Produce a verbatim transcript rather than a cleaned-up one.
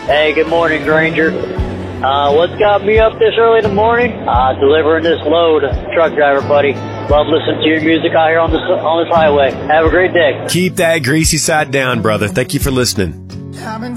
Hey, good morning, Granger. Uh, what's got me up this early in the morning? Uh, delivering this load. Truck driver, buddy. Love listening to your music out here on this, on this highway. Have a great day. Keep that greasy side down, brother. Thank you for listening.